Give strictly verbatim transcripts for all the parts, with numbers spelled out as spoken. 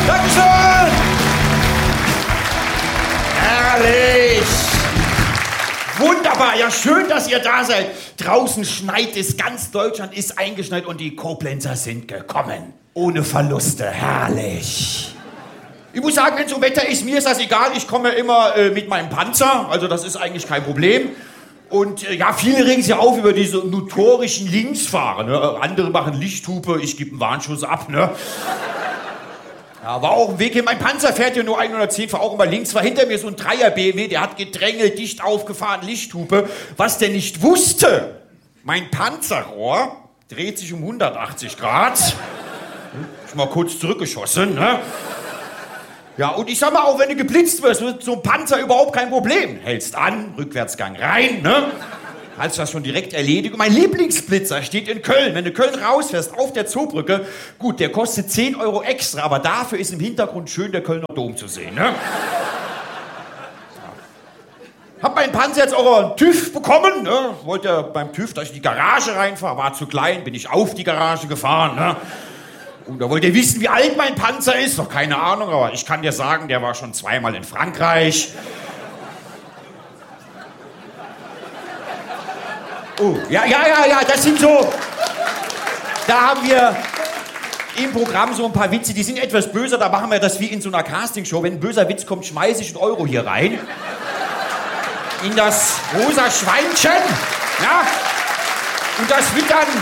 Dankeschön! Herrlich! Wunderbar, ja schön, dass ihr da seid. Draußen schneit es, ganz Deutschland ist eingeschneit und die Koblenzer sind gekommen. Ohne Verluste, herrlich. Ich muss sagen, wenn so Wetter ist, mir ist das egal. Ich komme immer äh, mit meinem Panzer, also das ist eigentlich kein Problem. Und äh, ja, viele regen sich auf über diese notorischen Linksfahrer. Ne? Andere machen Lichthupe, ich gebe einen Warnschuss ab. Ne? Ja, war auch ein Weg hin. Mein Panzer fährt ja nur hundertzehn, fahr auch immer links. War hinter mir so ein Dreier B M W, der hat gedrängelt, dicht aufgefahren, Lichthupe. Was der nicht wusste, mein Panzerrohr dreht sich um hundertachtzig Grad. Ich mal kurz zurückgeschossen, ne? Ja, und ich sag mal, auch wenn du geblitzt wirst, wird so ein Panzer überhaupt kein Problem. Hältst an, Rückwärtsgang rein, ne? Hast das schon direkt erledigt. Und mein Lieblingsblitzer steht in Köln. Wenn du Köln rausfährst, auf der Zoobrücke, gut, der kostet zehn Euro extra, aber dafür ist im Hintergrund schön der Kölner Dom zu sehen, ne? Hab meinen Panzer jetzt auch einen TÜV bekommen, ne? Wollte beim TÜV, dass ich in die Garage reinfahre, war zu klein, bin ich auf die Garage gefahren, ne? Und da wollt ihr wissen, wie alt mein Panzer ist? Noch keine Ahnung, aber ich kann dir sagen, der war schon zweimal in Frankreich. Oh, ja, ja, ja, ja, das sind so... Da haben wir im Programm so ein paar Witze, die sind etwas böser, da machen wir das wie in so einer Castingshow. Wenn ein böser Witz kommt, schmeiße ich einen Euro hier rein. In das rosa Schweinchen. Ja? Und das wird dann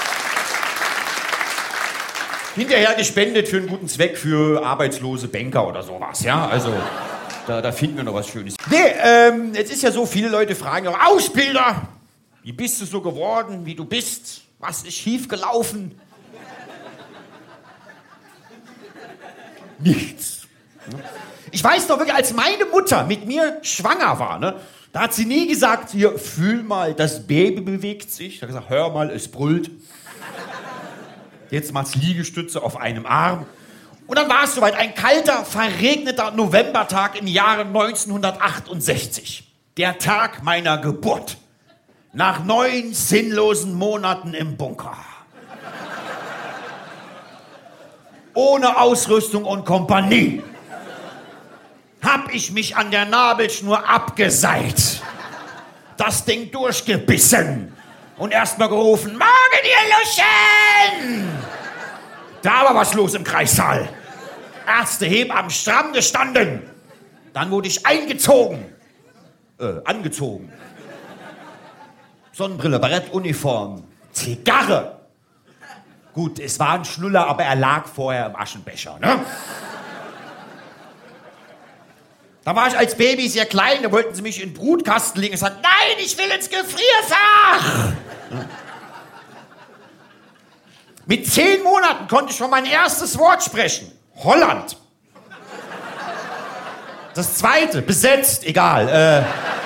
hinterher gespendet für einen guten Zweck, für arbeitslose Banker oder sowas. Ja, also... Da, da finden wir noch was Schönes. Nee, ähm, jetzt ist ja so, viele Leute fragen auch, Ausbilder, wie bist du so geworden, wie du bist? Was ist schiefgelaufen? Nichts. Ich weiß doch wirklich, als meine Mutter mit mir schwanger war, ne, da hat sie nie gesagt, hier, fühl mal, das Baby bewegt sich. Da hat gesagt, hör mal, es brüllt. Jetzt macht's Liegestütze auf einem Arm. Und dann war es soweit, ein kalter, verregneter Novembertag im Jahre neunzehnhundertachtundsechzig. Der Tag meiner Geburt. Nach neun sinnlosen Monaten im Bunker. Ohne Ausrüstung und Kompanie. Hab ich mich an der Nabelschnur abgeseilt. Das Ding durchgebissen. Und erstmal gerufen, morgen ihr Luschen! Da war was los im Kreissaal. Ärzte, Hebammen, stramm gestanden. Dann wurde ich eingezogen. Äh, angezogen. Sonnenbrille, Barettuniform, Zigarre. Gut, es war ein Schnuller, aber er lag vorher im Aschenbecher, ne? Da war ich als Baby sehr klein, da wollten sie mich in den Brutkasten legen. Ich sagte, nein, ich will ins Gefrierfach. Mit zehn Monaten konnte ich schon mein erstes Wort sprechen. Holland. Das zweite, besetzt, egal. Äh.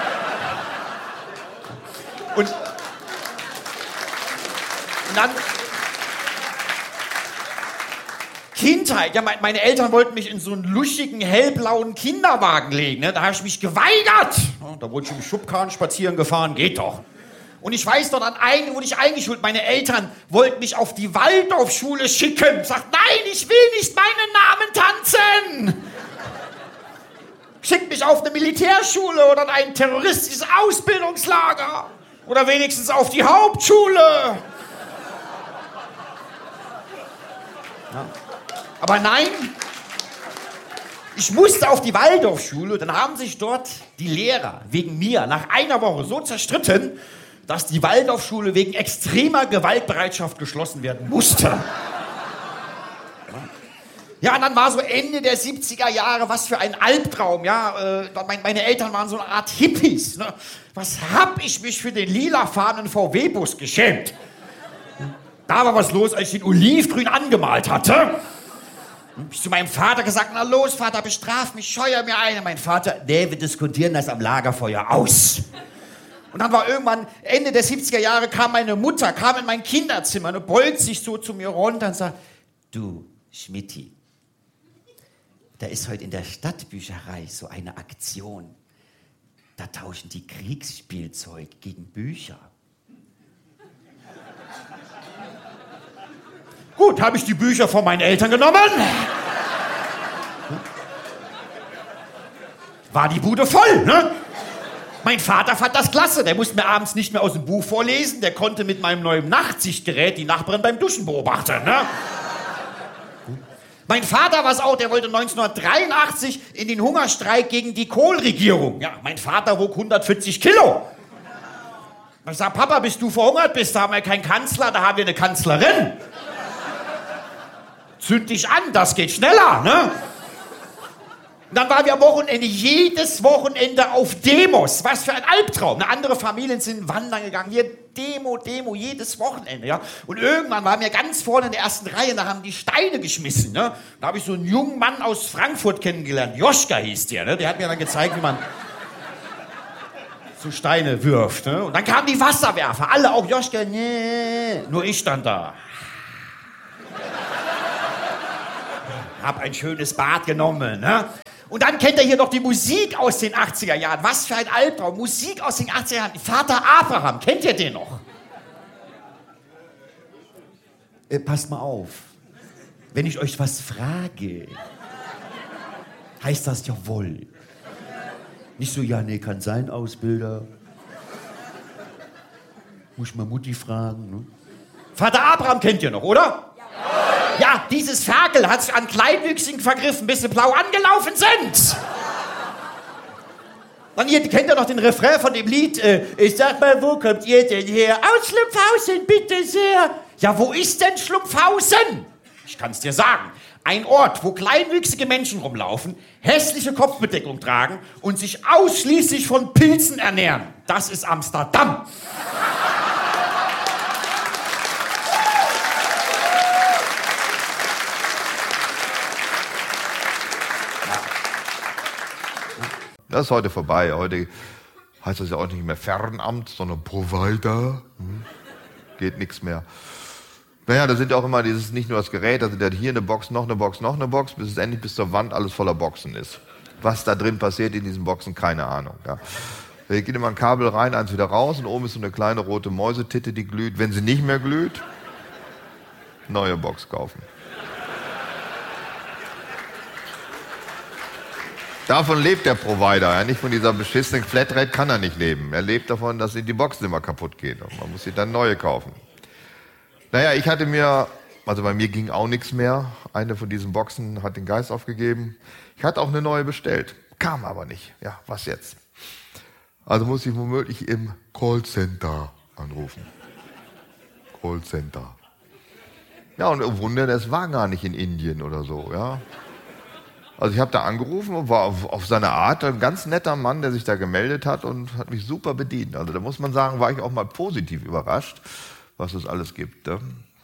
Und, und dann... Kindheit, ja, meine Eltern wollten mich in so einen luschigen, hellblauen Kinderwagen legen. Ne? Da habe ich mich geweigert. Da wurde ich im Schubkarren spazieren gefahren, geht doch. Und ich weiß dort, an einen wurde ich eingeschult. Meine Eltern wollten mich auf die Waldorfschule schicken. Sagt, nein, ich will nicht meinen Namen tanzen. Schickt mich auf eine Militärschule oder in ein terroristisches Ausbildungslager. Oder wenigstens auf die Hauptschule. Ja. Aber nein, ich musste auf die Waldorfschule. Dann haben sich dort die Lehrer wegen mir nach einer Woche so zerstritten, dass die Waldorfschule wegen extremer Gewaltbereitschaft geschlossen werden musste. Ja, und dann war so Ende der siebziger Jahre, was für ein Albtraum, ja. Äh, meine Eltern waren so eine Art Hippies, ne? Was hab ich mich für den lilafarbenen V W-Bus geschämt? Da war was los, als ich den olivgrün angemalt hatte. Hab ich zu meinem Vater gesagt, na los, Vater, bestraf mich, scheuer mir ein. Und mein Vater, nee, wir diskutieren das am Lagerfeuer aus. Und dann war irgendwann, Ende der siebziger Jahre, kam meine Mutter, kam in mein Kinderzimmer und beugt sich so zu mir runter und sagt, du, Schmidti, da ist heute in der Stadtbücherei so eine Aktion. Da tauschen die Kriegsspielzeug gegen Bücher. Gut, habe ich die Bücher von meinen Eltern genommen. war die Bude voll, ne? Mein Vater fand das klasse. Der musste mir abends nicht mehr aus dem Buch vorlesen. Der konnte mit meinem neuen Nachtsichtgerät die Nachbarin beim Duschen beobachten, ne? Mein Vater war's auch, der wollte neunzehnhundertdreiundachtzig in den Hungerstreik gegen die Kohl-Regierung. Ja, mein Vater wog hundertvierzig Kilo. Ich sag, Papa, bis du verhungert bist, da haben wir keinen Kanzler, da haben wir eine Kanzlerin. Zünd dich an, das geht schneller, ne? Und dann waren wir am Wochenende, jedes Wochenende auf Demos. Was für ein Albtraum. Eine andere Familien sind wandern gegangen. Wir Demo, Demo, jedes Wochenende, ja. Und irgendwann waren wir ganz vorne in der ersten Reihe, da haben die Steine geschmissen, ne. Da habe ich so einen jungen Mann aus Frankfurt kennengelernt. Joschka hieß der, ne. Der hat mir dann gezeigt, wie man so Steine wirft, ne. Und dann kamen die Wasserwerfer. Alle, auch Joschka, nee. Nur ich stand da. Hab ein schönes Bad genommen, ne. Und dann kennt ihr hier noch die Musik aus den achtziger Jahren. Was für ein Albtraum. Musik aus den achtziger Jahren. Vater Abraham, kennt ihr den noch? Äh, passt mal auf. Wenn ich euch was frage, heißt das jawohl. Nicht so, ja, nee, kann sein, Ausbilder. Muss ich mal Mutti fragen, ne? Vater Abraham kennt ihr noch, oder? Ja, dieses Ferkel hat sich an Kleinwüchsigen vergriffen, bis sie blau angelaufen sind. Dann hier, kennt ihr noch den Refrain von dem Lied? Äh, ich sag mal, wo kommt ihr denn her? Aus Schlumpfhausen, bitte sehr. Ja, wo ist denn Schlumpfhausen? Ich kann's dir sagen. Ein Ort, wo kleinwüchsige Menschen rumlaufen, hässliche Kopfbedeckung tragen und sich ausschließlich von Pilzen ernähren. Das ist Amsterdam. Das ist heute vorbei. Heute heißt das ja auch nicht mehr Fernamt, sondern Provider. Hm. Geht nichts mehr. Naja, da sind ja auch immer dieses, nicht nur das Gerät, da sind ja hier eine Box, noch eine Box, noch eine Box, bis es endlich bis zur Wand alles voller Boxen ist. Was da drin passiert in diesen Boxen, keine Ahnung. Ja. Da geht immer ein Kabel rein, eins wieder raus und oben ist so eine kleine rote Mäusetitte, die glüht. Wenn sie nicht mehr glüht, neue Box kaufen. Davon lebt der Provider, ja, nicht von dieser beschissenen Flatrate kann er nicht leben. Er lebt davon, dass die Boxen immer kaputt gehen und man muss sich dann neue kaufen. Naja, ich hatte mir, also bei mir ging auch nichts mehr. Eine von diesen Boxen hat den Geist aufgegeben. Ich hatte auch eine neue bestellt, kam aber nicht. Ja, was jetzt? Also muss ich womöglich im Callcenter anrufen. Callcenter. Ja, und Wunder, das war gar nicht in Indien oder so, ja. Also ich habe da angerufen und war auf, auf seine Art ein ganz netter Mann, der sich da gemeldet hat und hat mich super bedient. Also da muss man sagen, war ich auch mal positiv überrascht, was es alles gibt. Ne?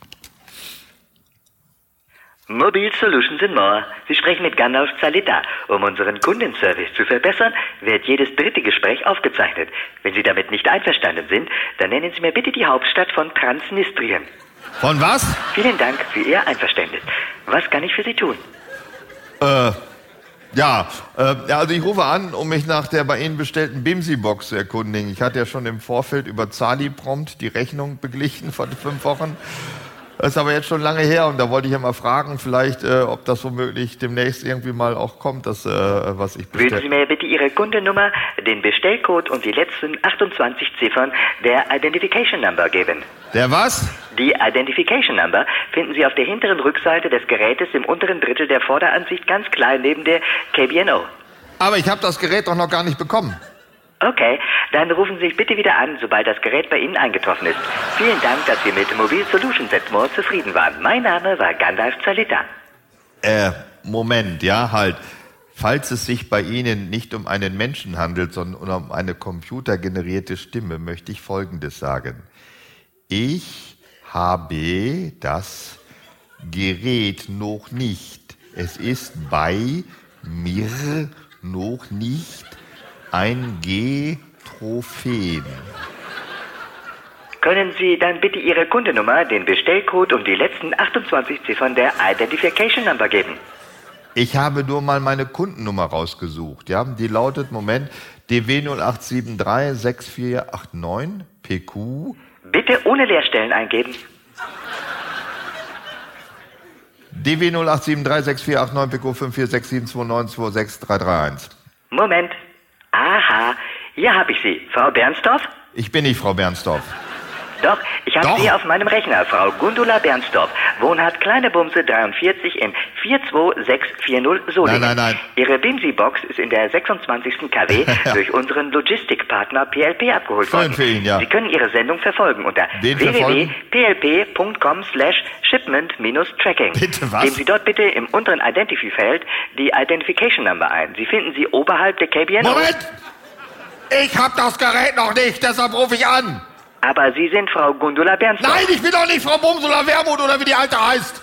Mobile Solutions and More. Sie sprechen mit Gandalf Zalita. Um unseren Kundenservice zu verbessern, wird jedes dritte Gespräch aufgezeichnet. Wenn Sie damit nicht einverstanden sind, dann nennen Sie mir bitte die Hauptstadt von Transnistrien. Von was? Vielen Dank für Ihr Einverständnis. Was kann ich für Sie tun? Äh, ja, äh, ja, also ich rufe an, um mich nach der bei Ihnen bestellten Bimsi-Box zu erkundigen. Ich hatte ja schon im Vorfeld über Zali prompt die Rechnung beglichen vor fünf Wochen. Das ist aber jetzt schon lange her und da wollte ich ja mal fragen, vielleicht, äh, ob das womöglich demnächst irgendwie mal auch kommt, das, äh, was ich bestelle. Würden Sie mir bitte Ihre Kundennummer, den Bestellcode und die letzten achtundzwanzig Ziffern der Identification Number geben? Der was? Die Identification Number finden Sie auf der hinteren Rückseite des Gerätes im unteren Drittel der Vorderansicht ganz klein neben der K B N O. Aber ich habe das Gerät doch noch gar nicht bekommen. Okay, dann rufen Sie sich bitte wieder an, sobald das Gerät bei Ihnen eingetroffen ist. Vielen Dank, dass wir mit Mobile Solutions and More zufrieden waren. Mein Name war Gandalf Zalita. Äh, Moment, ja, halt. Falls es sich bei Ihnen nicht um einen Menschen handelt, sondern um eine computergenerierte Stimme, möchte ich Folgendes sagen. Ich habe das Gerät noch nicht. Es ist bei mir noch nicht ein G-Trophen. Können Sie dann bitte Ihre Kundennummer, den Bestellcode und die letzten achtundzwanzig Ziffern der Identification Number geben? Ich habe nur mal meine Kundennummer rausgesucht. Ja? Die lautet, Moment, D W null acht sieben drei sechs vier acht neun P Q. Bitte ohne Leerstellen eingeben. D W null acht sieben drei sechs vier acht neun P Q fünf vier sechs sieben zwei neun zwei sechs drei drei eins. Moment. Aha, hier habe ich Sie. Frau Bernstorff? Ich bin nicht Frau Bernstorff. Doch, ich habe Doch. Sie auf meinem Rechner, Frau Gundula Bernstorff, Wohnort Kleine Bumse dreiundvierzig in vier zwei sechs vier null Solingen. Nein, nein, nein. Ihre Bimsi-Box ist in der sechsundzwanzigsten K W Ja. durch unseren Logistikpartner P L P abgeholt Schön worden. für ihn, ja. Sie können Ihre Sendung verfolgen unter Wen w w w verfolgen? punkt p l p punkt com slash shipment tracking. Bitte, was? Geben Sie dort bitte im unteren Identify-Feld die Identification Number ein. Sie finden sie oberhalb der K B N. Moment! Ich hab das Gerät noch nicht, deshalb rufe ich an. Aber Sie sind Frau Gundula Bernstorff. Nein, ich bin doch nicht Frau Bumsula Wermut oder wie die Alte heißt.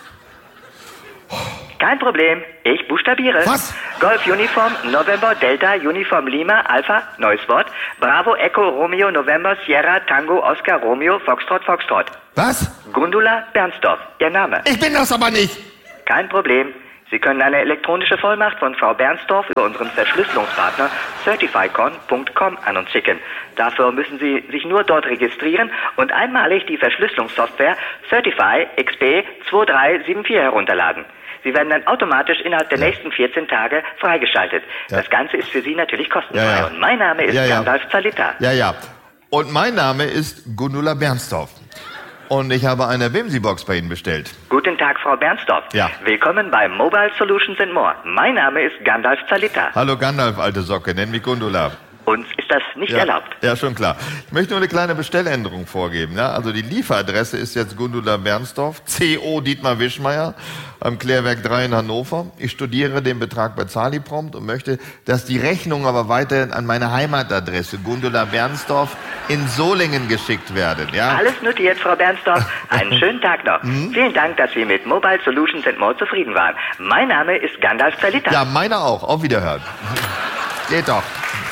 Kein Problem, ich buchstabiere. Was? Golf Uniform November Delta Uniform Lima Alpha, neues Wort. Bravo Echo Romeo November Sierra Tango Oscar Romeo Foxtrot Foxtrot. Was? Gundula Bernstorff, Ihr Name. Ich bin das aber nicht. Kein Problem. Sie können eine elektronische Vollmacht von Frau Bernstorff über unseren Verschlüsselungspartner certifycon punkt com an uns schicken. Dafür müssen Sie sich nur dort registrieren und einmalig die Verschlüsselungssoftware Certify X P zwei drei sieben vier herunterladen. Sie werden dann automatisch innerhalb der Ja. nächsten vierzehn Tage freigeschaltet. Ja. Das Ganze ist für Sie natürlich kostenfrei. Ja, ja. Und mein Name ist Ja, ja. Gandalf Zalita. Ja, ja. Und mein Name ist Gundula Bernstorff. Und ich habe eine Bimsi-Box bei Ihnen bestellt. Guten Tag, Frau Bernstorff. Ja. Willkommen bei Mobile Solutions and More. Mein Name ist Gandalf Zalita. Hallo Gandalf, alte Socke, nenn mich Gundula. Uns ist das nicht Ja, erlaubt. ja, schon klar. Ich möchte nur eine kleine Bestelländerung vorgeben. Ja? Also die Lieferadresse ist jetzt Gundula Bernstorff, C O Dietmar Wischmeier, am Klärwerk drei in Hannover. Ich studiere den Betrag bei Zali prompt und möchte, dass die Rechnung aber weiterhin an meine Heimatadresse Gundula Bernstorff in Solingen geschickt werden. Ja? Alles notiert, Frau Bernstorff. Einen schönen Tag noch. Vielen Dank, dass Sie mit Mobile Solutions and More zufrieden waren. Mein Name ist Gandalf Zalita. Ja, meiner auch. Auf Wiederhören. Geht doch.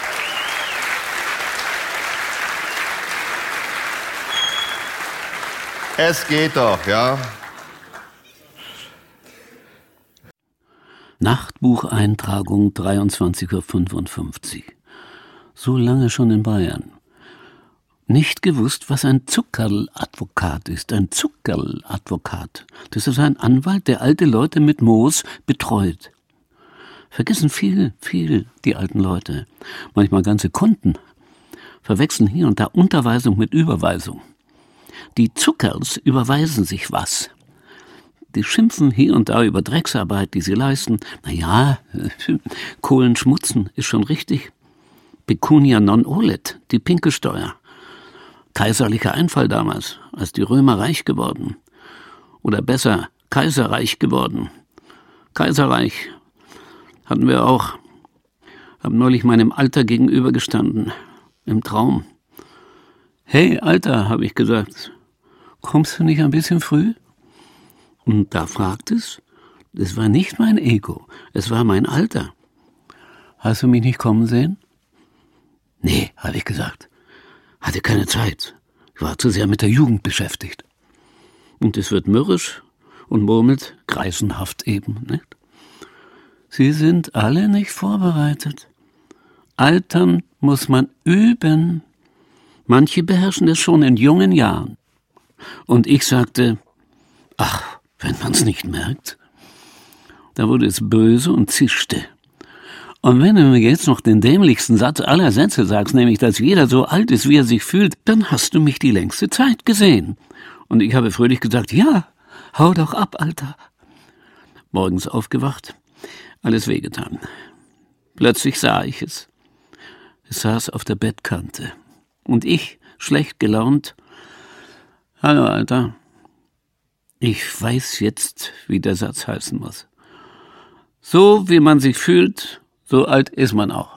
Es geht doch, ja. Nachtbucheintragung dreiundzwanzig Uhr fünfundfünfzig. So lange schon in Bayern. Nicht gewusst, was ein Zuckerl-Advokat ist. Ein Zuckerl-Advokat. Das ist ein Anwalt, der alte Leute mit Moos betreut. Vergessen viel, viel die alten Leute. Manchmal ganze Kunden. Verwechseln hier und da Unterweisung mit Überweisung. Die Zuckerls überweisen sich was. Die schimpfen hier und da über Drecksarbeit, die sie leisten. Na ja, Kohlen schmutzen ist schon richtig. Pecunia non olet, die pinke Steuer. Kaiserlicher Einfall damals, als die Römer reich geworden. Oder besser, kaiserreich geworden. Kaiserreich hatten wir auch. Haben neulich meinem Alter gegenübergestanden. Im Traum. Hey, Alter, habe ich gesagt, kommst du nicht ein bisschen früh? Und da fragt es, es war nicht mein Ego, es war mein Alter. Hast du mich nicht kommen sehen? Nee, habe ich gesagt. Hatte keine Zeit. Ich war zu sehr mit der Jugend beschäftigt. Und es wird mürrisch und murmelt greisenhaft eben, nicht? Sie sind alle nicht vorbereitet. Altern muss man üben. Manche beherrschen es schon in jungen Jahren. Und ich sagte, ach, wenn man's nicht merkt. Da wurde es böse und zischte. Und wenn du mir jetzt noch den dämlichsten Satz aller Sätze sagst, nämlich, dass jeder so alt ist, wie er sich fühlt, dann hast du mich die längste Zeit gesehen. Und ich habe fröhlich gesagt, ja, hau doch ab, Alter. Morgens aufgewacht, alles wehgetan. Plötzlich sah ich es. Es saß auf der Bettkante. Und ich, schlecht gelaunt, hallo, Alter. Ich weiß jetzt, wie der Satz heißen muss. So wie man sich fühlt, so alt ist man auch.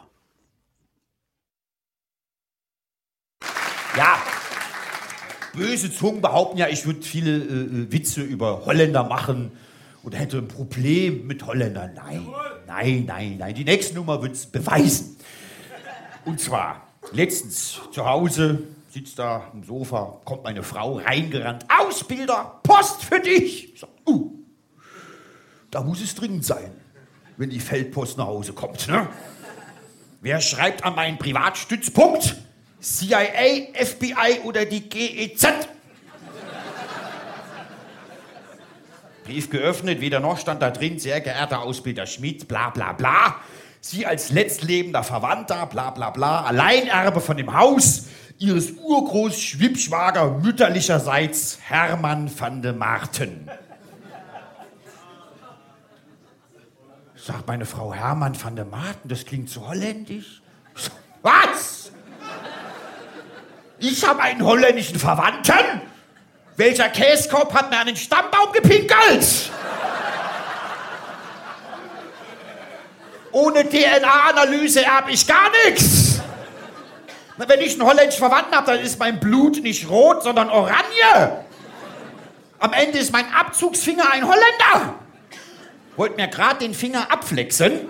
Ja, böse Zungen behaupten ja, ich würde viele äh, Witze über Holländer machen oder hätte ein Problem mit Holländern. Nein, nein, nein, nein. Die nächste Nummer wird's beweisen. Und zwar, letztens zu Hause, sitzt da am Sofa, kommt meine Frau reingerannt. Ausbilder, Post für dich! Ich sag, uh, da muss es dringend sein, wenn die Feldpost nach Hause kommt, ne? Wer schreibt an meinen Privatstützpunkt? C I A, F B I oder die G E Z? Brief geöffnet, weder noch stand da drin, sehr geehrter Ausbilder Schmidt, bla bla bla. Sie als letztlebender Verwandter, bla bla bla, Alleinerbe von dem Haus ihres Urgroß-Schwibschwager mütterlicherseits Hermann van de Marten. Sagt meine Frau, Hermann van de Marten, das klingt so holländisch. Was? Ich habe einen holländischen Verwandten? Welcher Käskopf hat mir an den Stammbaum gepinkelt? Ohne D N A-Analyse erb ich gar nichts. Wenn ich einen holländischen Verwandten habe, dann ist mein Blut nicht rot, sondern oranje. Am Ende ist mein Abzugsfinger ein Holländer. Wollte mir gerade den Finger abflexen.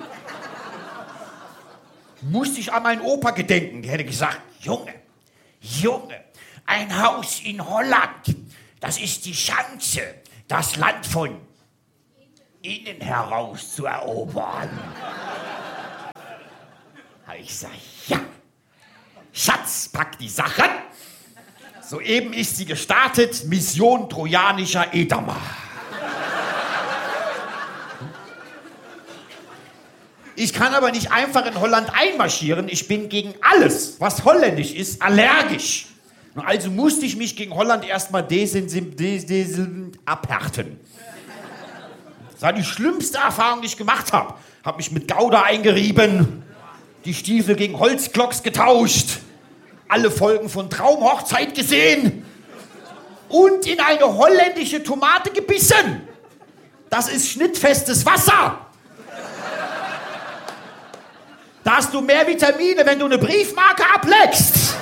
Musste ich an meinen Opa gedenken. Der hätte gesagt, Junge, Junge, ein Haus in Holland, das ist die Chance, das Land von innen heraus zu erobern. Ich sag, ja. Schatz, pack die Sachen. Soeben ist sie gestartet, Mission trojanischer Edamer. Ich kann aber nicht einfach in Holland einmarschieren. Ich bin gegen alles, was holländisch ist, allergisch. Also musste ich mich gegen Holland erstmal abhärten. Das war die schlimmste Erfahrung, die ich gemacht habe. Hab mich mit Gouda eingerieben, die Stiefel gegen Holzklocks getauscht, alle Folgen von Traumhochzeit gesehen und in eine holländische Tomate gebissen. Das ist schnittfestes Wasser. Da hast du mehr Vitamine, wenn du eine Briefmarke ableckst.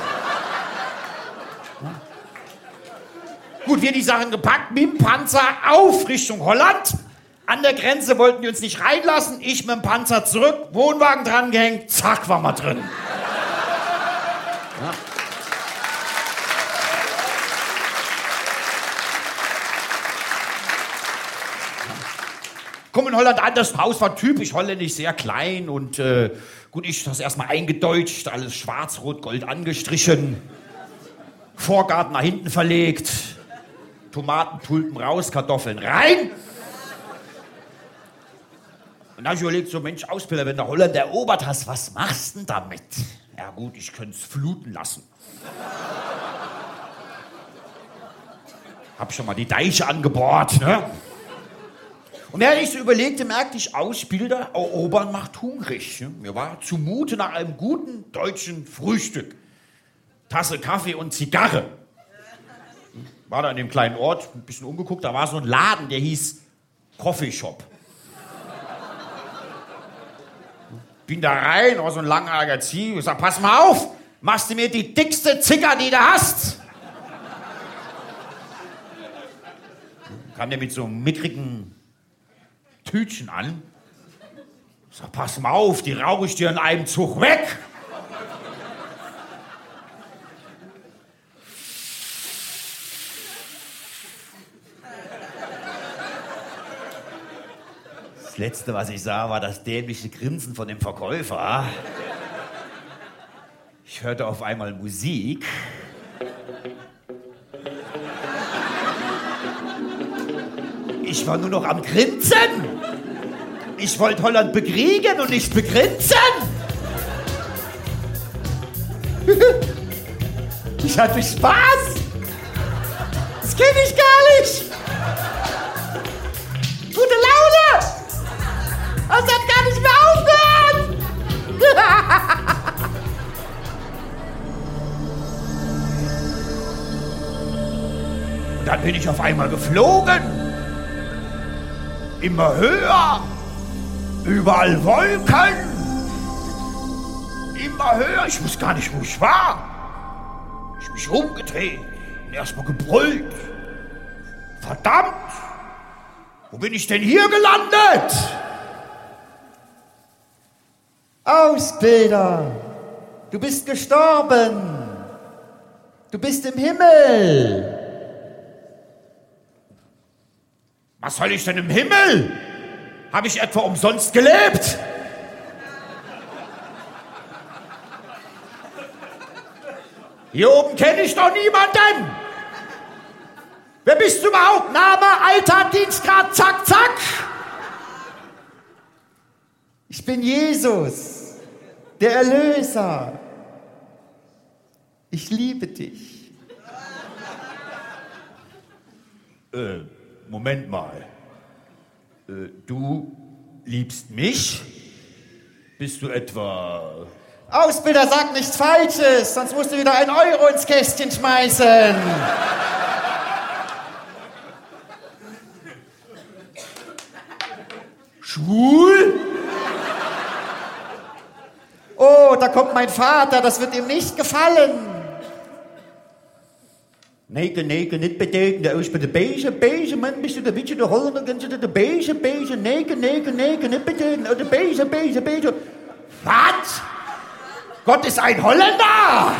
Gut, wir die Sachen gepackt, mit dem Panzer auf Richtung Holland. An der Grenze wollten die uns nicht reinlassen. Ich mit dem Panzer zurück, Wohnwagen dran gehängt, zack, war mal drin. Ja. Komm in Holland an, das Haus war typisch holländisch, sehr klein und äh, gut, ich das erstmal eingedeutscht, alles schwarz-rot-gold angestrichen, Vorgarten nach hinten verlegt, Tomaten, Tulpen raus, Kartoffeln rein. Und dann habe ich überlegt, so Mensch, Ausbilder, wenn der Holland erobert hast, was machst du denn damit? Ja gut, ich könnte es fluten lassen. Hab schon mal die Deiche angebohrt, ne? Und während ich so überlegte, merkte ich, Ausbilder erobern macht hungrig. Ne? Mir war zumute nach einem guten deutschen Frühstück. Tasse Kaffee und Zigarre. War da in dem kleinen Ort, ein bisschen umgeguckt, da war so ein Laden, der hieß Coffeeshop. Bin da rein, war so ein langhaariger Zieh, ich sag, pass mal auf, machst du mir die dickste Zicker, die du hast. Kam der mit so einem mickrigen Tütchen an. Ich sag, pass mal auf, die rauche ich dir in einem Zug weg. Das Letzte, was ich sah, war das dämliche Grinsen von dem Verkäufer. Ich hörte auf einmal Musik. Ich war nur noch am Grinsen. Ich wollte Holland bekriegen und nicht begrinsen. Ich hatte Spaß. Das kenne ich gar nicht. Gute Laune. Das hat gar nicht mehr aufgehört. Und dann bin ich auf einmal geflogen. Immer höher, überall Wolken, immer höher. Ich wusste gar nicht, wo ich war. Ich mich umgedreht und erstmal gebrüllt. Verdammt, wo bin ich denn hier gelandet? Ausbilder, du bist gestorben. Du bist im Himmel. Was soll ich denn im Himmel? Habe ich etwa umsonst gelebt? Hier oben kenne ich doch niemanden. Wer bist du überhaupt? Name, Alter, Dienstgrad, zack, zack. Ich bin Jesus, der Erlöser. Ich liebe dich. Äh, Moment mal. Äh, du liebst mich? Bist du etwa... Ausbilder, sag nichts Falsches, sonst musst du wieder einen Euro ins Kästchen schmeißen. Schwul? Oh, da kommt mein Vater, das wird ihm nicht gefallen. Nee, nee, nicht bedenken, ich bin der beige, beige Mann, bist du der Witze, der Holländer, kannst du der beige, beige, nee, nee, nee, nicht bedenken, der beige, beige, beige. Was? Gott ist ein Holländer!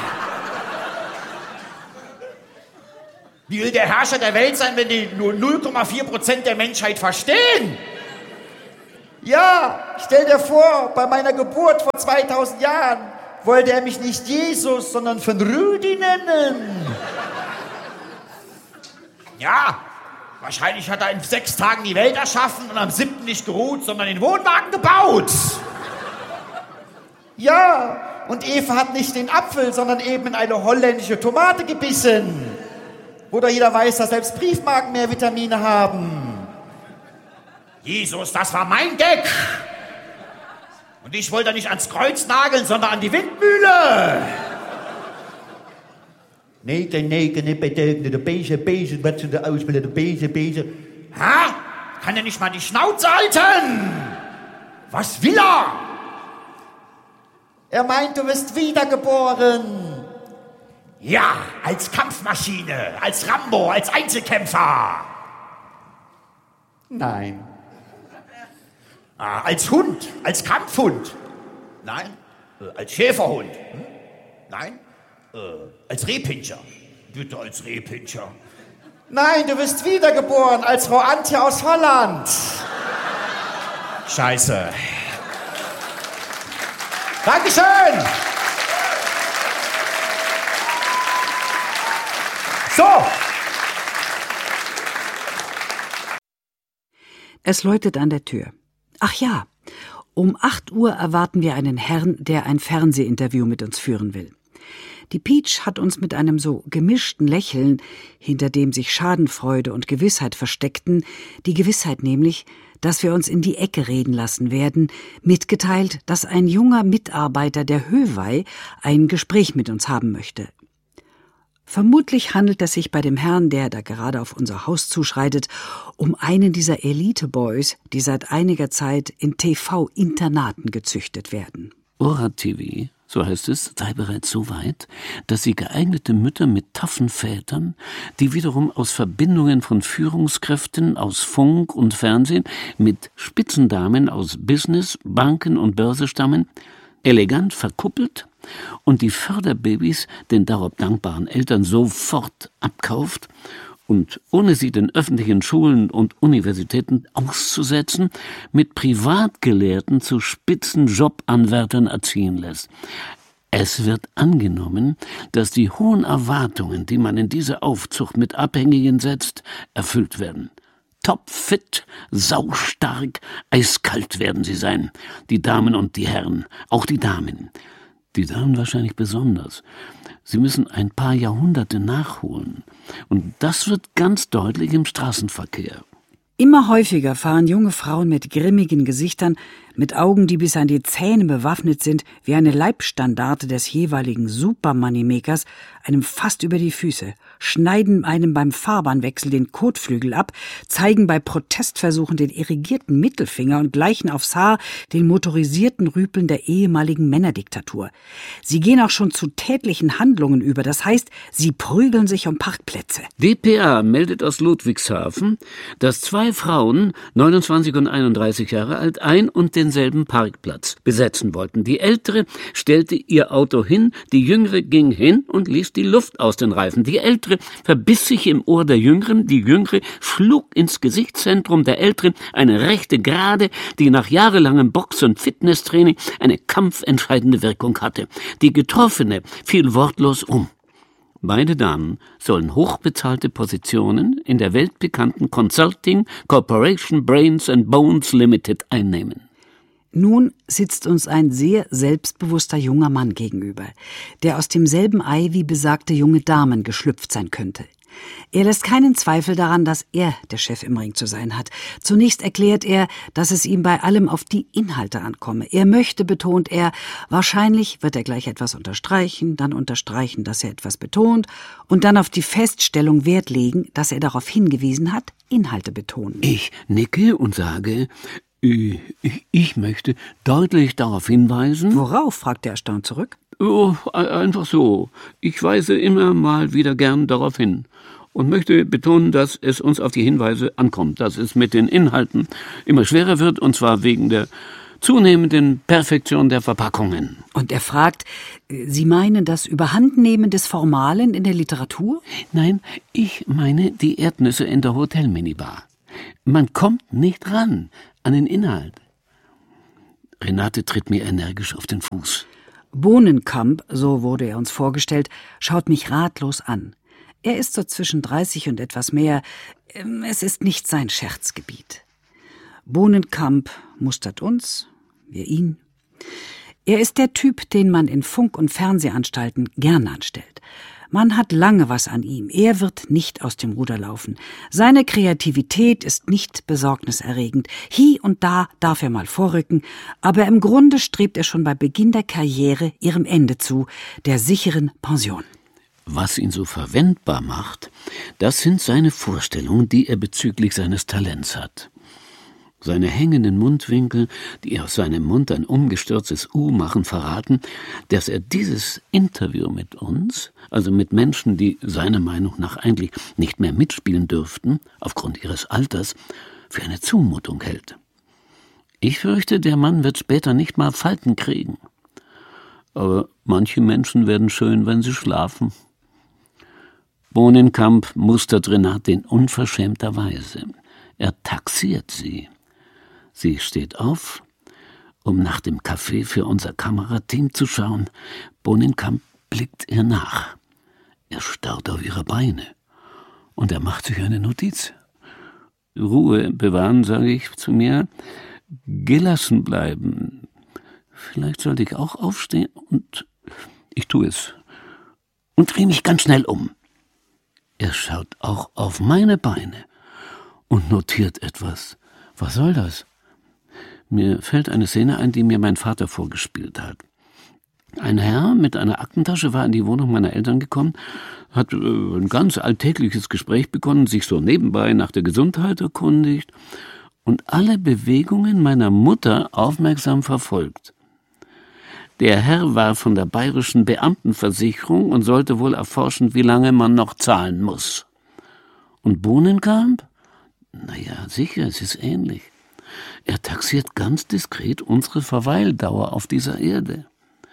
Wie will der Herrscher der Welt sein, wenn die nur null Komma vier Prozent der Menschheit verstehen? Ja, stell dir vor, bei meiner Geburt vor zweitausend Jahren wollte er mich nicht Jesus, sondern von Rüdi nennen. Ja, wahrscheinlich hat er in sechs Tagen die Welt erschaffen und am siebten nicht geruht, sondern den Wohnwagen gebaut. Ja, und Eva hat nicht den Apfel, sondern eben in eine holländische Tomate gebissen. Wo doch jeder weiß, dass selbst Briefmarken mehr Vitamine haben. Jesus, das war mein Gag. Und ich wollte nicht ans Kreuz nageln, sondern an die Windmühle. Nee, nee, nicht bedenken, der beige, beige, was du da ausbildet, der beige, beige. Ha? Kann er nicht mal die Schnauze halten? Was will er? Er meint, du wirst wiedergeboren. Ja, als Kampfmaschine, als Rambo, als Einzelkämpfer. Nein. Ah, als Hund, als Kampfhund. Nein. Äh, als Schäferhund. Hm? Nein. Äh, als Rehpinscher. Bitte als Rehpinscher. Nein, du wirst wiedergeboren als Frau Antje aus Holland. Scheiße. Dankeschön. So. Es läutet an der Tür. Ach ja, um acht Uhr erwarten wir einen Herrn, der ein Fernsehinterview mit uns führen will. Die Peach hat uns mit einem so gemischten Lächeln, hinter dem sich Schadenfreude und Gewissheit versteckten, die Gewissheit nämlich, dass wir uns in die Ecke reden lassen werden, mitgeteilt, dass ein junger Mitarbeiter der Höwei ein Gespräch mit uns haben möchte. Vermutlich handelt es sich bei dem Herrn, der da gerade auf unser Haus zuschreitet, um einen dieser Elite-Boys, die seit einiger Zeit in T V-Internaten gezüchtet werden. Ora-T V, so heißt es, sei bereits so weit, dass sie geeignete Mütter mit taffen Vätern, die wiederum aus Verbindungen von Führungskräften aus Funk und Fernsehen mit Spitzendamen aus Business, Banken und Börse stammen, elegant verkuppelt und die Förderbabys den darauf dankbaren Eltern sofort abkauft und, ohne sie den öffentlichen Schulen und Universitäten auszusetzen, mit Privatgelehrten zu Spitzenjobanwärtern erziehen lässt. Es wird angenommen, dass die hohen Erwartungen, die man in diese Aufzucht mit Abhängigen setzt, erfüllt werden. Topfit, saustark, eiskalt werden sie sein, die Damen und die Herren, auch die Damen. Die Damen wahrscheinlich besonders. Sie müssen ein paar Jahrhunderte nachholen. Und das wird ganz deutlich im Straßenverkehr. Immer häufiger fahren junge Frauen mit grimmigen Gesichtern, mit Augen, die bis an die Zähne bewaffnet sind, wie eine Leibstandarte des jeweiligen Super-Moneymakers, einem fast über die Füße, schneiden einem beim Fahrbahnwechsel den Kotflügel ab, zeigen bei Protestversuchen den irrigierten Mittelfinger und gleichen aufs Haar den motorisierten Rüpeln der ehemaligen Männerdiktatur. Sie gehen auch schon zu tätlichen Handlungen über, das heißt, sie prügeln sich um Parkplätze. D P A meldet aus Ludwigshafen, dass zwei Frauen, neunundzwanzig und einunddreißig Jahre alt, ein und denselben Parkplatz besetzen wollten. Die Ältere stellte ihr Auto hin, die Jüngere ging hin und ließ die Luft aus den Reifen. Die Ältere verbiss sich im Ohr der Jüngeren, die Jüngere schlug ins Gesichtszentrum der Älteren eine rechte Gerade, die nach jahrelangem Box- und Fitnesstraining eine kampfentscheidende Wirkung hatte. Die Getroffene fiel wortlos um. Beide Damen sollen hochbezahlte Positionen in der weltbekannten Consulting Corporation Brains and Bones Limited einnehmen. Nun sitzt uns ein sehr selbstbewusster junger Mann gegenüber, der aus demselben Ei wie besagte junge Damen geschlüpft sein könnte. Er lässt keinen Zweifel daran, dass er der Chef im Ring zu sein hat. Zunächst erklärt er, dass es ihm bei allem auf die Inhalte ankomme. Er möchte, betont er, wahrscheinlich wird er gleich etwas unterstreichen, dann unterstreichen, dass er etwas betont und dann auf die Feststellung Wert legen, dass er darauf hingewiesen hat, Inhalte betonen. Ich nicke und sage, ich, ich möchte deutlich darauf hinweisen. Worauf, fragt er erstaunt zurück. Oh, einfach so. Ich weise immer mal wieder gern darauf hin und möchte betonen, dass es uns auf die Hinweise ankommt, dass es mit den Inhalten immer schwerer wird, und zwar wegen der zunehmenden Perfektion der Verpackungen. Und er fragt, Sie meinen das Überhandnehmen des Formalen in der Literatur? Nein, ich meine die Erdnüsse in der Hotelminibar. Man kommt nicht ran an den Inhalt. Renate tritt mir energisch auf den Fuß. Bohnenkamp, so wurde er uns vorgestellt, schaut mich ratlos an. Er ist so zwischen dreißig und etwas mehr. Es ist nicht sein Scherzgebiet. Bohnenkamp mustert uns, wir ihn. Er ist der Typ, den man in Funk- und Fernsehanstalten gern anstellt. Man hat lange was an ihm. Er wird nicht aus dem Ruder laufen. Seine Kreativität ist nicht besorgniserregend. Hie und da darf er mal vorrücken, aber im Grunde strebt er schon bei Beginn der Karriere ihrem Ende zu, der sicheren Pension. Was ihn so verwendbar macht, das sind seine Vorstellungen, die er bezüglich seines Talents hat. Seine hängenden Mundwinkel, die aus seinem Mund ein umgestürztes U machen, verraten, dass er dieses Interview mit uns, also mit Menschen, die seiner Meinung nach eigentlich nicht mehr mitspielen dürften, aufgrund ihres Alters, für eine Zumutung hält. Ich fürchte, der Mann wird später nicht mal Falten kriegen. Aber manche Menschen werden schön, wenn sie schlafen. Bohnenkamp mustert Renate in unverschämter Weise. Er taxiert sie. Sie steht auf, um nach dem Kaffee für unser Kamerateam zu schauen. Bohnenkamp blickt ihr nach. Er starrt auf ihre Beine und er macht sich eine Notiz. Ruhe bewahren, sage ich zu mir, gelassen bleiben. Vielleicht sollte ich auch aufstehen und ich tue es und drehe mich ganz schnell um. Er schaut auch auf meine Beine und notiert etwas. Was soll das? Mir fällt eine Szene ein, die mir mein Vater vorgespielt hat. Ein Herr mit einer Aktentasche war in die Wohnung meiner Eltern gekommen, hat äh, ein ganz alltägliches Gespräch begonnen, sich so nebenbei nach der Gesundheit erkundigt und alle Bewegungen meiner Mutter aufmerksam verfolgt. Der Herr war von der bayerischen Beamtenversicherung und sollte wohl erforschen, wie lange man noch zahlen muss. Und Bohnenkamp? Naja, sicher, es ist ähnlich. Er taxiert ganz diskret unsere Verweildauer auf dieser Erde.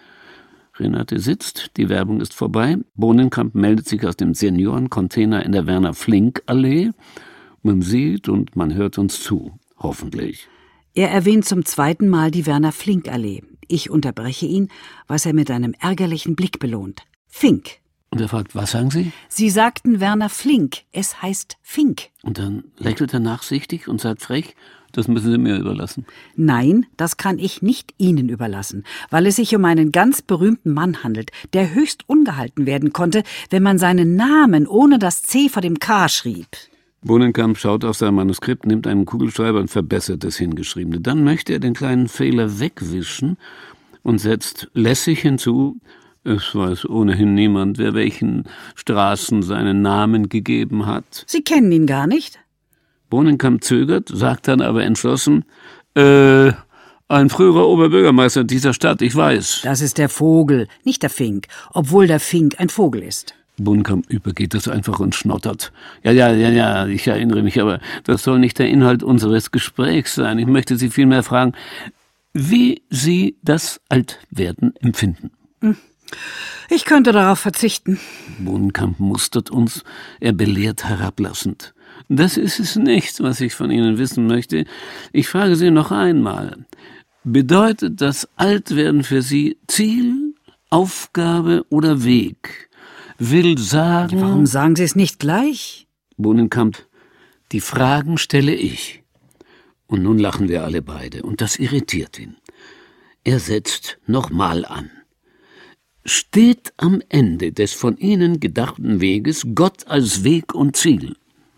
Renate sitzt, die Werbung ist vorbei. Bohnenkamp meldet sich aus dem Seniorencontainer in der Werner-Flink-Allee. Man sieht und man hört uns zu, hoffentlich. Er erwähnt zum zweiten Mal die Werner-Flink-Allee. Ich unterbreche ihn, was er mit einem ärgerlichen Blick belohnt. Fink. Und er fragt, was sagen Sie? Sie sagten Werner Flink, es heißt Fink. Und dann lächelt er nachsichtig und sagt frech, das müssen Sie mir überlassen. Nein, das kann ich nicht Ihnen überlassen, weil es sich um einen ganz berühmten Mann handelt, der höchst ungehalten werden konnte, wenn man seinen Namen ohne das C vor dem K schrieb. Bohnenkamp schaut auf sein Manuskript, nimmt einen Kugelschreiber und verbessert das Hingeschriebene. Dann möchte er den kleinen Fehler wegwischen und setzt lässig hinzu, es weiß ohnehin niemand, wer welchen Straßen seinen Namen gegeben hat. Sie kennen ihn gar nicht? Bohnenkamp zögert, sagt dann aber entschlossen, äh, ein früherer Oberbürgermeister dieser Stadt, ich weiß. Das ist der Vogel, nicht der Fink, obwohl der Fink ein Vogel ist. Bohnenkamp übergeht das einfach und schnottert. Ja, ja, ja, ja, ich erinnere mich, aber das soll nicht der Inhalt unseres Gesprächs sein. Ich möchte Sie vielmehr fragen, wie Sie das Altwerden empfinden. Ich könnte darauf verzichten. Bohnenkamp mustert uns, er belehrt herablassend. Das ist es nicht, was ich von Ihnen wissen möchte. Ich frage Sie noch einmal. Bedeutet das Altwerden für Sie Ziel, Aufgabe oder Weg? Will sagen... Warum sagen Sie es nicht gleich? Bohnenkamp, die Fragen stelle ich. Und nun lachen wir alle beide, und das irritiert ihn. Er setzt nochmal an. Steht am Ende des von Ihnen gedachten Weges Gott als Weg und Ziel?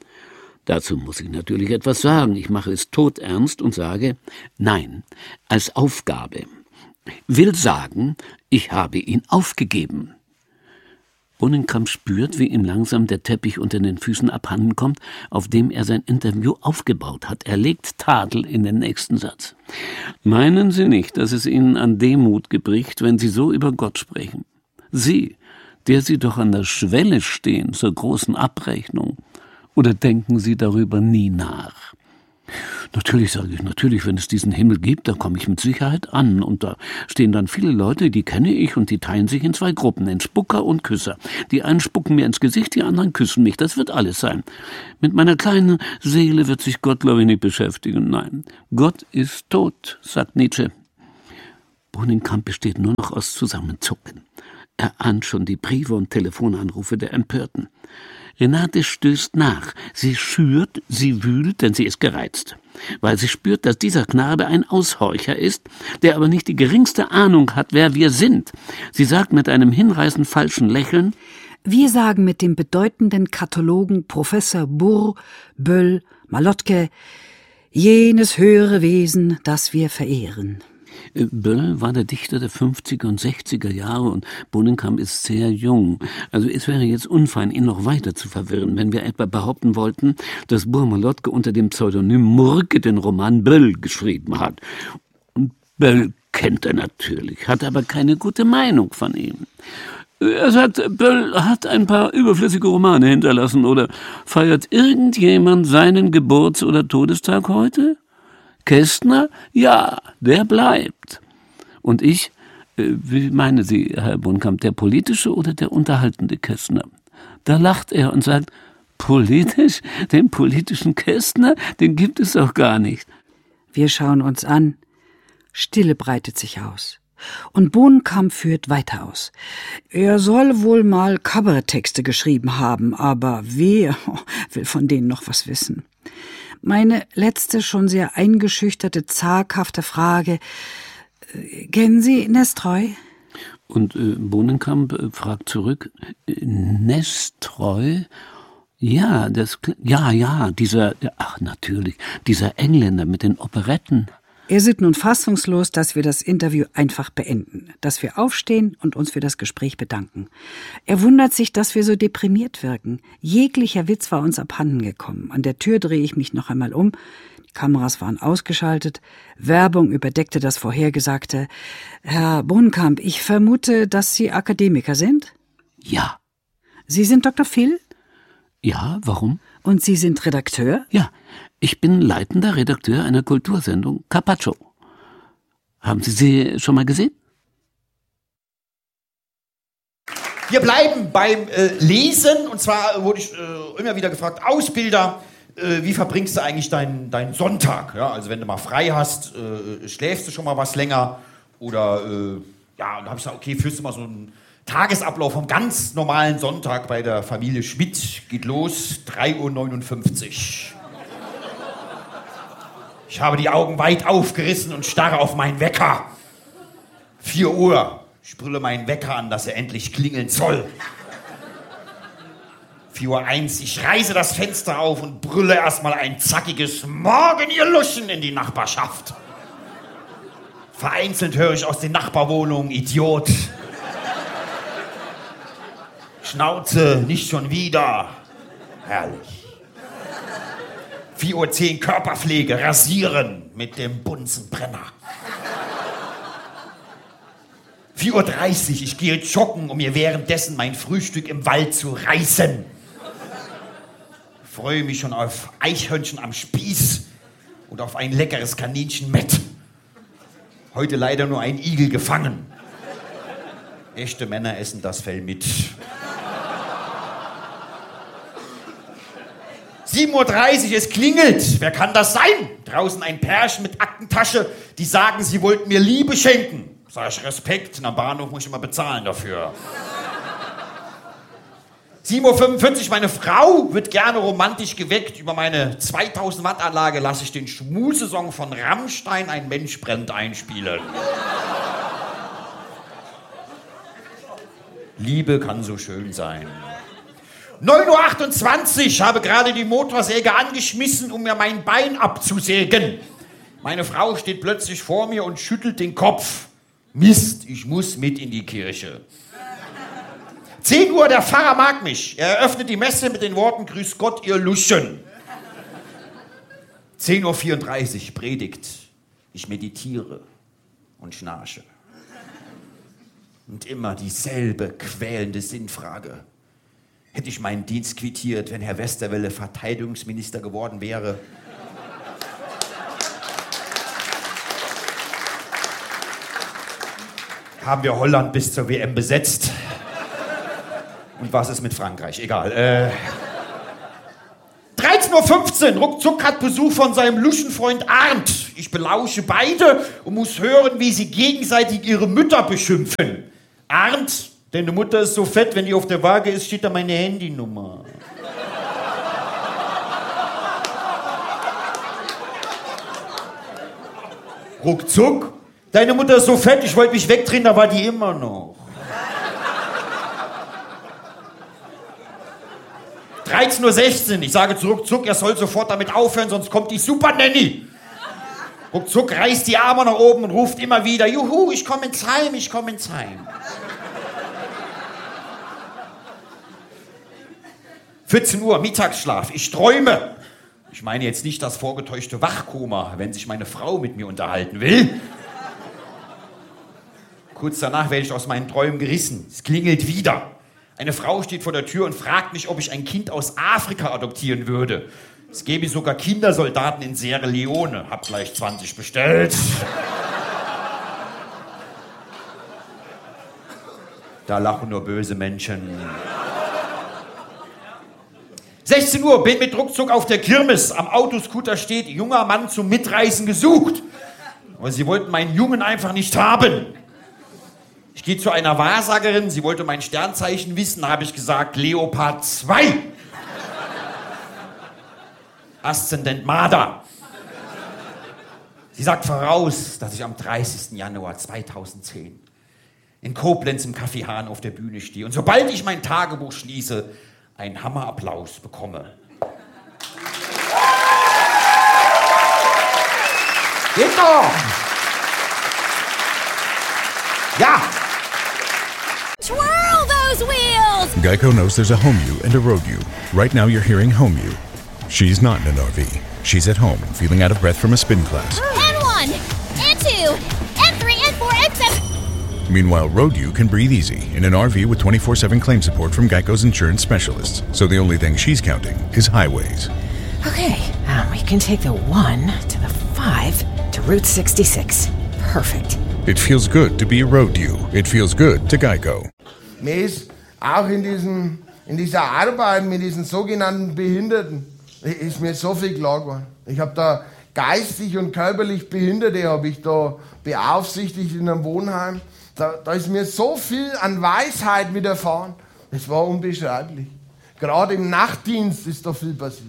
Dazu muss ich natürlich etwas sagen. Ich mache es todernst und sage, nein, als Aufgabe. Will sagen, ich habe ihn aufgegeben. Bohnenkamp spürt, wie ihm langsam der Teppich unter den Füßen abhanden kommt, auf dem er sein Interview aufgebaut hat. Er legt Tadel in den nächsten Satz. Meinen Sie nicht, dass es Ihnen an Demut gebricht, wenn Sie so über Gott sprechen? Sie, der Sie doch an der Schwelle stehen zur großen Abrechnung. Oder denken Sie darüber nie nach? Natürlich, sage ich, natürlich, wenn es diesen Himmel gibt, da komme ich mit Sicherheit an. Und da stehen dann viele Leute, die kenne ich, und die teilen sich in zwei Gruppen, in Spucker und Küsser. Die einen spucken mir ins Gesicht, die anderen küssen mich. Das wird alles sein. Mit meiner kleinen Seele wird sich Gott, glaube ich, nicht beschäftigen. Nein, Gott ist tot, sagt Nietzsche. Bohnenkamp besteht nur noch aus Zusammenzucken. Er ahnt schon die Briefe und Telefonanrufe der Empörten. Renate stößt nach. Sie schürt, sie wühlt, denn sie ist gereizt. Weil sie spürt, dass dieser Knabe ein Aushorcher ist, der aber nicht die geringste Ahnung hat, wer wir sind. Sie sagt mit einem hinreißend falschen Lächeln: Wir sagen mit dem bedeutenden Kathologen Professor Burr, Böll, Malotke, jenes höhere Wesen, das wir verehren. Böll war der Dichter der fünfziger und sechziger Jahre und Bohnenkamp ist sehr jung. Also es wäre jetzt unfein, ihn noch weiter zu verwirren, wenn wir etwa behaupten wollten, dass Burr-Malotke unter dem Pseudonym Murke den Roman Böll geschrieben hat. Und Böll kennt er natürlich, hat aber keine gute Meinung von ihm. Er sagt, Böll hat ein paar überflüssige Romane hinterlassen. Oder feiert irgendjemand seinen Geburts- oder Todestag heute? Kästner? Ja, der bleibt. Und ich, äh, wie meinen Sie, Herr Bohnenkamp, der politische oder der unterhaltende Kästner? Da lacht er und sagt, politisch? Den politischen Kästner? Den gibt es doch gar nicht. Wir schauen uns an. Stille breitet sich aus. Und Bohnenkamp führt weiter aus. Er soll wohl mal Kabaretttexte geschrieben haben, aber wer will von denen noch was wissen? Meine letzte, schon sehr eingeschüchterte, zaghafte Frage: Kennen Sie Nestroy? Und äh, Bohnenkamp äh, fragt zurück: Nestroy? Ja, das, ja, ja, dieser, ach natürlich, dieser Engländer mit den Operetten. Er ist nun fassungslos, dass wir das Interview einfach beenden, dass wir aufstehen und uns für das Gespräch bedanken. Er wundert sich, dass wir so deprimiert wirken. Jeglicher Witz war uns abhanden gekommen. An der Tür drehe ich mich noch einmal um. Die Kameras waren ausgeschaltet. Werbung überdeckte das Vorhergesagte. Herr Bohnenkamp, ich vermute, dass Sie Akademiker sind? Ja. Sie sind Doktor Phil? Ja, warum? Und Sie sind Redakteur? Ja. Ich bin leitender Redakteur einer Kultursendung, Carpaccio. Haben Sie sie schon mal gesehen? Wir bleiben beim äh, Lesen. Und zwar wurde ich äh, immer wieder gefragt, Ausbilder, äh, wie verbringst du eigentlich deinen dein Sonntag? Ja, also wenn du mal frei hast, äh, schläfst du schon mal was länger? Oder, äh, ja, und da habe ich gesagt, okay, führst du mal so einen Tagesablauf vom ganz normalen Sonntag bei der Familie Schmidt. Geht los, drei Uhr neunundfünfzig. Ich habe die Augen weit aufgerissen und starre auf meinen Wecker. Vier Uhr. Ich brülle meinen Wecker an, dass er endlich klingeln soll. Vier Uhr eins. Ich reiße das Fenster auf und brülle erstmal ein zackiges Morgen, ihr Luschen, in die Nachbarschaft. Vereinzelt höre ich aus den Nachbarwohnungen Idiot. Schnauze, nicht schon wieder. Herrlich. vier Uhr zehn Körperpflege, rasieren mit dem Bunsenbrenner. vier Uhr dreißig, ich gehe joggen, um mir währenddessen mein Frühstück im Wald zu reißen. Freue mich schon auf Eichhörnchen am Spieß und auf ein leckeres Kaninchen Mett. Heute leider nur ein Igel gefangen. Echte Männer essen das Fell mit. sieben Uhr dreißig, es klingelt. Wer kann das sein? Draußen ein Pärchen mit Aktentasche, die sagen, sie wollten mir Liebe schenken. Sag ich, Respekt, am Bahnhof muss ich immer bezahlen dafür. sieben Uhr fünfundvierzig, meine Frau wird gerne romantisch geweckt. Über meine zweitausend Watt Anlage lasse ich den Schmusesong von Rammstein, Ein Mensch brennt, einspielen. Liebe kann so schön sein. neun Uhr achtundzwanzig, habe gerade die Motorsäge angeschmissen, um mir mein Bein abzusägen. Meine Frau steht plötzlich vor mir und schüttelt den Kopf. Mist, ich muss mit in die Kirche. zehn Uhr, der Pfarrer mag mich. Er eröffnet die Messe mit den Worten, Grüß Gott, ihr Luschen. zehn Uhr vierunddreißig, Predigt. Ich meditiere und schnarche. Und immer dieselbe quälende Sinnfrage. Hätte ich meinen Dienst quittiert, wenn Herr Westerwelle Verteidigungsminister geworden wäre? Haben wir Holland bis zur W M besetzt? Und was ist mit Frankreich? Egal. Äh dreizehn Uhr fünfzehn, ruckzuck hat Besuch von seinem Luschenfreund Arndt. Ich belausche beide und muss hören, wie sie gegenseitig ihre Mütter beschimpfen. Arndt, deine Mutter ist so fett, wenn die auf der Waage ist, steht da meine Handynummer. Ruckzuck, deine Mutter ist so fett, ich wollte mich wegdrehen, da war die immer noch. dreizehn Uhr sechzehn, ich sage zu Ruckzuck, er soll sofort damit aufhören, sonst kommt die Super Nanny. Ruckzuck reißt die Arme nach oben und ruft immer wieder, Juhu, ich komme ins Heim, ich komme ins Heim. vierzehn Uhr, Mittagsschlaf, ich träume. Ich meine jetzt nicht das vorgetäuschte Wachkoma, wenn sich meine Frau mit mir unterhalten will. Kurz danach werde ich aus meinen Träumen gerissen. Es klingelt wieder. Eine Frau steht vor der Tür und fragt mich, ob ich ein Kind aus Afrika adoptieren würde. Es gäbe sogar Kindersoldaten in Sierra Leone. Hab gleich zwanzig bestellt. Da lachen nur böse Menschen. sechzehn Uhr, bin mit Ruckzuck auf der Kirmes. Am Autoscooter steht, junger Mann zum Mitreisen gesucht. Aber sie wollten meinen Jungen einfach nicht haben. Ich gehe zu einer Wahrsagerin, sie wollte mein Sternzeichen wissen, habe ich gesagt, Leopard zwei. Aszendent Marder. Sie sagt voraus, dass ich am dreißigsten Januar zweitausendzehn in Koblenz im Café Hahn auf der Bühne stehe und sobald ich mein Tagebuch schließe, einen Hammerapplaus bekomme. Geht doch! Ja! Twirl those wheels! Geico knows there's a home you and a road you. Right now you're hearing home you. She's not in an R V. She's at home, feeling out of breath from a spin class. And one, and two, and three, and four, and seven. Meanwhile, road you can breathe easy in an R V with twenty-four seven claim support from Geico's insurance specialists. So the only thing she's counting is highways. Okay, um, we can take the one to the five to Route sixty-six. Perfect. It feels good to be a road you. It feels good to Geico. Mir ist auch in, diesen, in dieser Arbeit mit diesen sogenannten Behinderten ist mir so viel klar geworden. Ich habe da geistig und körperlich Behinderte habe ich da beaufsichtigt in einem Wohnheim. Da, da ist mir so viel an Weisheit widerfahren. Es war unbeschreiblich. Gerade im Nachtdienst ist da viel passiert.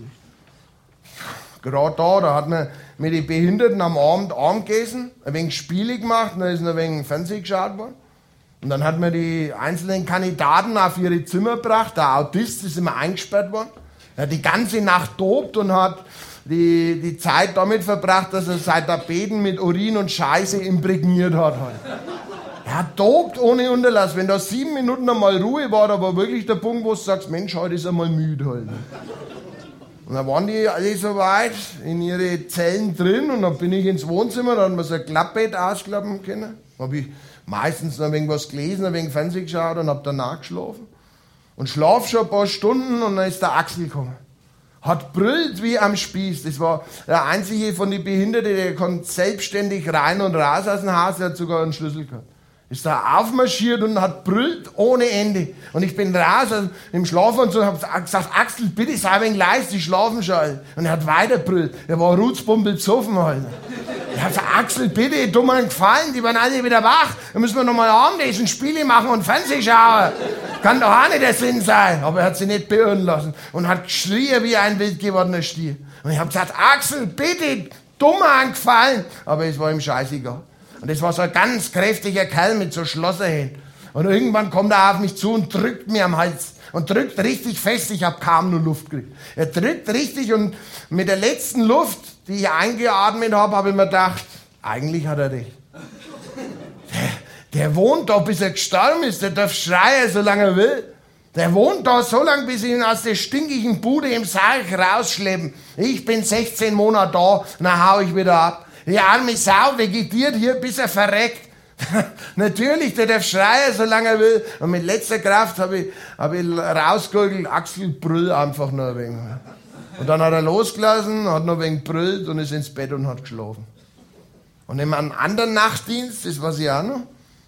Gerade da, da hat man mit den Behinderten am Abend Abend gegessen, ein wenig Spiele gemacht, dann ist ein wenig Fernsehen geschaut worden. Und dann hat man die einzelnen Kandidaten auf ihre Zimmer gebracht. Der Autist ist immer eingesperrt worden. Er hat die ganze Nacht tobt und hat die, die Zeit damit verbracht, dass er sein Tapeten mit Urin und Scheiße imprägniert hat. Halt. Er tobt ohne Unterlass. Wenn da sieben Minuten einmal Ruhe war, da war wirklich der Punkt, wo du sagst, Mensch, heute ist er mal müde. Halt. Und dann waren die alle so weit in ihre Zellen drin und dann bin ich ins Wohnzimmer, da hat man so ein Klappbett ausklappen können. Da habe ich meistens noch ein wenig was gelesen, ein wenig Fernsehen geschaut und habe danach geschlafen. Und schlaf schon ein paar Stunden und dann ist der Axel gekommen. Hat brüllt wie am Spieß. Das war der einzige von den Behinderten, der konnte selbstständig rein und raus aus dem Haus, der hat sogar einen Schlüssel gehabt. Ist da aufmarschiert und hat brüllt ohne Ende. Und ich bin raus also im Schlafanzug und hab gesagt, Axel, bitte sei ein wenig leise, die schlafen schon. Und er hat weiter brüllt. Er war rutzbumpel besoffen halt. Ich hab gesagt, Axel, bitte, tu mir einen Gefallen, die waren alle wieder wach. Dann müssen wir nochmal Abendessen, Spiele machen und Fernsehen schauen. Kann doch auch nicht der Sinn sein. Aber er hat sich nicht beirren lassen und hat geschrien wie ein wild gewordener Stier. Und ich hab gesagt, Axel, bitte, tu mir einen Gefallen. Aber es war ihm scheißegal. Und das war so ein ganz kräftiger Kerl mit so Schlosserhänden. Und irgendwann kommt er auf mich zu und drückt mir am Hals. Und drückt richtig fest, ich habe kaum nur Luft gekriegt. Er drückt richtig und mit der letzten Luft, die ich eingeatmet habe, habe ich mir gedacht, eigentlich hat er recht. Der, der wohnt da, bis er gestorben ist, der darf schreien, solange er will. Der wohnt da so lange, bis ich ihn aus der stinkigen Bude im Sarg rausschleppen. Ich bin sechzehn Monate da, dann hau ich wieder ab. Die arme Sau vegetiert hier, bis er verreckt. Natürlich, der darf schreien, solange er will. Und mit letzter Kraft habe ich, hab ich rausgeholt, Axel, brüll einfach noch ein wenig. Und dann hat er losgelassen, hat noch ein wenig brüllt und ist ins Bett und hat geschlafen. Und in einem anderen Nachtdienst, das weiß ich auch noch,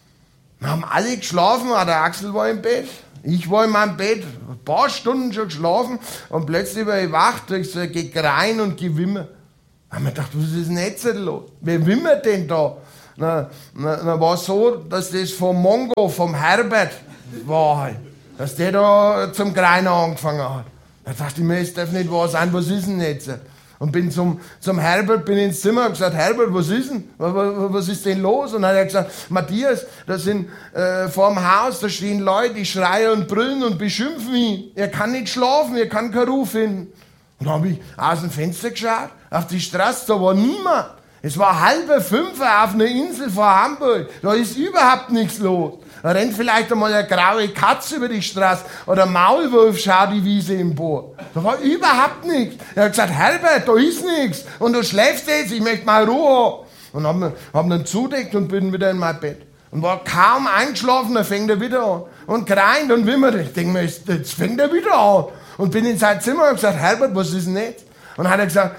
wir haben alle geschlafen, der Axel war im Bett. Ich war in meinem Bett, ein paar Stunden schon geschlafen und plötzlich war ich wach durch so ein Gegrein und Gewimmer. Da haben wir gedacht, was ist denn jetzt los? Wer wimmert denn da? Na, na, na war so, dass das vom Mongo, vom Herbert war halt. Dass der da zum Greiner angefangen hat. Da dachte ich mir, es darf nicht wahr sein, was ist denn jetzt? Und bin zum, zum Herbert, bin ins Zimmer und gesagt, Herbert, was ist denn? Was, was ist denn los? Und dann hat er gesagt, Matthias, da sind äh, vor dem Haus, da stehen Leute, die schreien und brüllen und beschimpfen ihn. Er kann nicht schlafen, er kann keinen Ruf finden. Und dann habe ich aus dem Fenster geschaut, auf die Straße, da war niemand. Es war halbe fünf auf einer Insel vor Hamburg. Da ist überhaupt nichts los. Da rennt vielleicht einmal eine graue Katze über die Straße oder ein Maulwurf schaut die Wiese im Bohr. Da war überhaupt nichts. Er hat gesagt, Herbert, da ist nichts. Und du schläfst jetzt, ich möchte mal Ruhe haben. Und hab, hab ihn zudeckt und bin wieder in mein Bett. Und war kaum eingeschlafen, dann fängt er wieder an. Und greint und wimmert. Ich denke mir, jetzt fängt er wieder an. Und bin in sein Zimmer und gesagt, Herbert, was ist denn jetzt? Und dann hat er gesagt,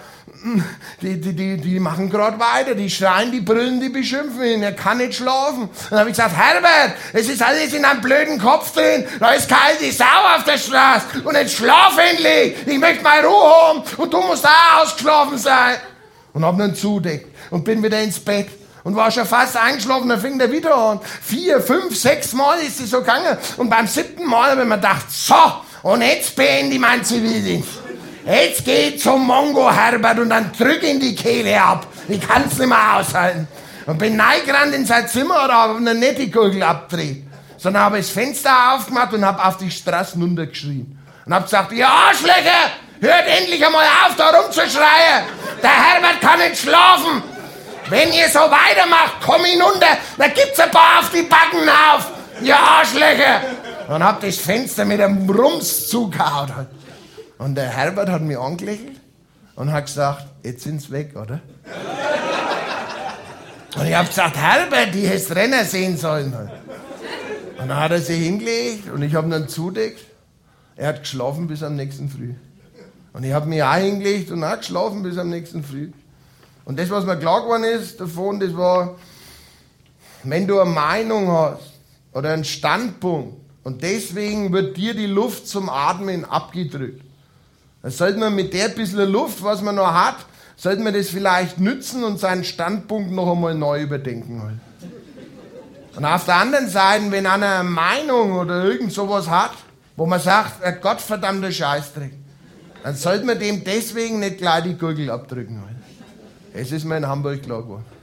Die, die, die, die machen gerade weiter, die schreien, die brüllen, die beschimpfen ihn, er kann nicht schlafen. Dann habe ich gesagt, Herbert, es ist alles in einem blöden Kopf drin, da ist kalte Sau auf der Straße und jetzt schlaf endlich, ich möchte mal Ruhe haben und du musst auch ausgeschlafen sein. Und habe ihn zudeckt und bin wieder ins Bett und war schon fast eingeschlafen, dann fing er wieder an. Vier, fünf, sechs Mal ist es so gegangen und beim siebten Mal habe ich mir gedacht, so, und jetzt beende ich mein Zivildienst. Jetzt geh zum Mongo, Herbert, und dann drück in die Kehle ab. Ich kann's nicht mehr aushalten. Und bin reingerannt in sein Zimmer oder habe eine Nettigurgel abgedreht. Sondern habe ich das Fenster aufgemacht und habe auf die Straße runtergeschrien. Und habe gesagt, ihr Arschlöcher, hört endlich einmal auf, da rumzuschreien. Der Herbert kann nicht schlafen. Wenn ihr so weitermacht, komm hinunter, da gibt's ein paar auf die Backen auf. Ihr Arschlöcher. Und hab das Fenster mit einem Rums zugehauen. Und der Herbert hat mich angelächelt und hat gesagt, jetzt sind's weg, oder? Und ich hab gesagt, Herbert, die hättest Renner sehen sollen. Und dann hat er sich hingelegt und ich hab ihn dann zudeckt. Er hat geschlafen bis am nächsten Früh. Und ich hab mich auch hingelegt und auch geschlafen bis am nächsten Früh. Und das, was mir klar geworden ist davon, das war, wenn du eine Meinung hast oder einen Standpunkt und deswegen wird dir die Luft zum Atmen abgedrückt, dann sollte man mit der bisschen Luft, was man noch hat, sollte man das vielleicht nützen und seinen Standpunkt noch einmal neu überdenken. Und auf der anderen Seite, wenn einer eine Meinung oder irgend sowas hat, wo man sagt, ein gottverdammter Scheißdreck, dann sollte man dem deswegen nicht gleich die Gurgel abdrücken. Es ist mir in Hamburg klar geworden.